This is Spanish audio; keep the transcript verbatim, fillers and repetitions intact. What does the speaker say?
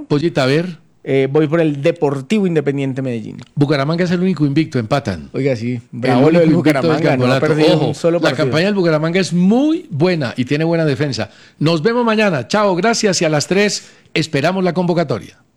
Pollita, a ver. Eh, voy por el Deportivo Independiente Medellín. Bucaramanga es el único invicto, empatan. Oiga, sí, El bravo lo del único invicto del Bucaramanga, no ha campeonato. perdido Ojo, un solo la partido. campaña del Bucaramanga es muy buena y tiene buena defensa. Nos vemos mañana. Chao, gracias y a las tres esperamos la convocatoria.